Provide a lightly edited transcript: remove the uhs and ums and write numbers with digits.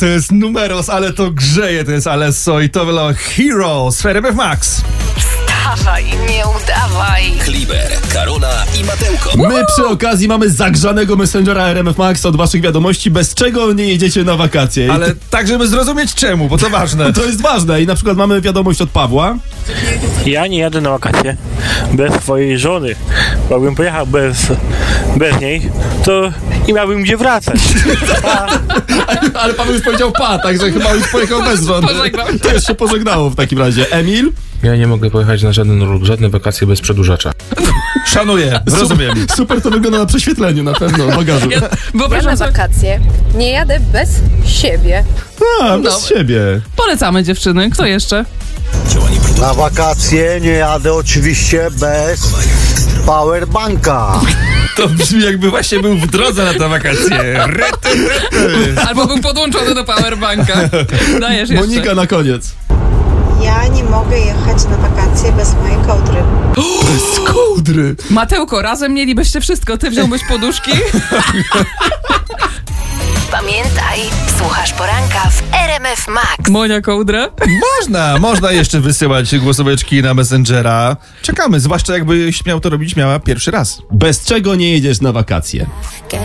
To jest numeros, ale to grzeje, to jest Alesso i to było Heroes w RMF Max. Wstawaj, nie udawaj. Kliber, Karola i Matełko. My przy okazji mamy zagrzanego Messengera RMF Max od waszych wiadomości, bez czego nie jedziecie na wakacje. Ale tak, żeby zrozumieć czemu, bo to ważne. To jest ważne i na przykład mamy wiadomość od Pawła. Ja nie jadę na wakacje bez swojej żony. Bo jakbym pojechał bez niej, to nie miałbym gdzie wracać. Ale Paweł już powiedział także chyba już pojechał bez żony. To już się pożegnało w takim razie. Emil? Ja nie mogę pojechać na żadne wakacje bez przedłużacza. Szanuję, rozumiem. Super to wygląda na prześwietleniu na pewno, w bagażu. Ja na wakacje nie jadę bez siebie. Bez siebie. Polecamy dziewczyny. Kto jeszcze? Na wakacje nie jadę oczywiście bez powerbanka. To brzmi, jakby właśnie był w drodze na te wakacje. Albo był podłączony do powerbanka. Dajesz jeszcze. Monika na koniec. Ja nie mogę jechać na wakacje bez mojej kołdry. Bez kołdry. Matełko, razem mielibyście wszystko. Ty wziąłbyś poduszki? Pamiętaj, słuchasz poranka w RMF Max. Monia kołdra? Można jeszcze wysyłać głosóweczki na Messengera. Czekamy, zwłaszcza jakbyś miał to robić pierwszy raz. Bez czego nie jedziesz na wakacje?